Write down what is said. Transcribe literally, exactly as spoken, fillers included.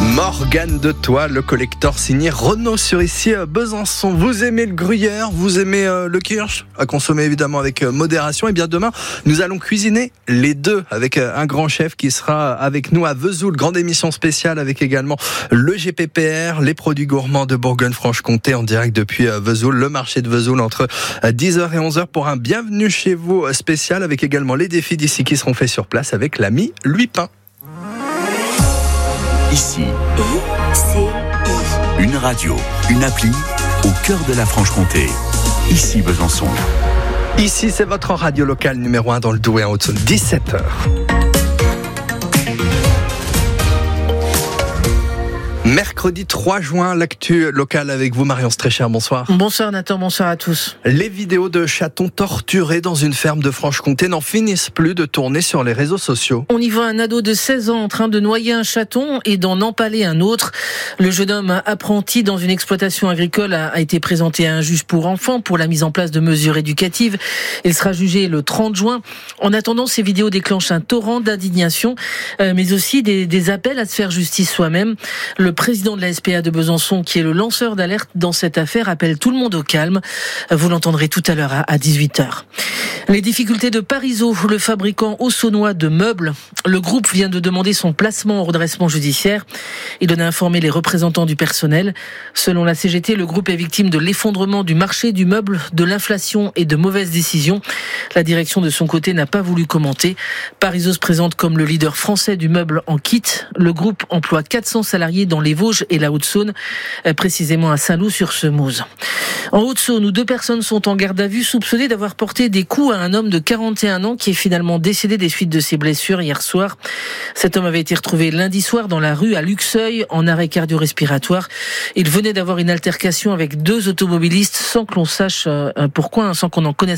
Morgane de Toile, le collector signé Renaud sur ici à Besançon. Vous aimez le gruyère, vous aimez euh, le kirsch, à consommer évidemment avec euh, modération. Et bien demain, nous allons cuisiner les deux avec euh, un grand chef qui sera avec nous à Vesoul. Grande émission spéciale avec également le G P P R, les produits gourmands de Bourgogne-Franche-Comté en direct depuis euh, Vesoul, le marché de Vesoul entre euh, dix heures et onze heures pour un bienvenue chez vous euh, spécial avec également les défis d'ici qui seront faits sur place avec l'ami Louis Pin. Ici, I C I. une radio, une appli au cœur de la Franche-Comté. Ici Besançon. Ici, c'est votre radio locale numéro un dans le Doubs et en Haute-Saône, dix-sept heures. Mercredi trois juin, l'actu locale avec vous, Marion Strécher, bonsoir. Bonsoir Nathan, bonsoir à tous. Les vidéos de chatons torturés dans une ferme de Franche-Comté n'en finissent plus de tourner sur les réseaux sociaux. On y voit un ado de seize ans en train de noyer un chaton et d'en empaler un autre. Le jeune homme apprenti dans une exploitation agricole a été présenté à un juge pour enfants pour la mise en place de mesures éducatives. Il sera jugé le trente juin. En attendant, ces vidéos déclenchent un torrent d'indignation, mais aussi des, des appels à se faire justice soi-même. Le président de la S P A de Besançon, qui est le lanceur d'alerte dans cette affaire, appelle tout le monde au calme. Vous l'entendrez tout à l'heure à dix-huit heures. Les difficultés de Parisot, le fabricant haut-saônois de meubles. Le groupe vient de demander son placement au redressement judiciaire. Il en a informé les représentants du personnel. Selon la C G T, le groupe est victime de l'effondrement du marché du meuble, de l'inflation et de mauvaises décisions. La direction de son côté n'a pas voulu commenter. Parisot se présente comme le leader français du meuble en kit. Le groupe emploie quatre cents salariés dans les Vosges et la Haute-Saône, précisément à Saint-Loup-sur-Semouse. En Haute-Saône, où deux personnes sont en garde à vue soupçonnées d'avoir porté des coups à un homme de quarante et un ans qui est finalement décédé des suites de ses blessures hier soir. Cet homme avait été retrouvé lundi soir dans la rue à Luxeuil en arrêt cardio-respiratoire. Il venait d'avoir une altercation avec deux automobilistes sans que l'on sache pourquoi, sans qu'on en connaisse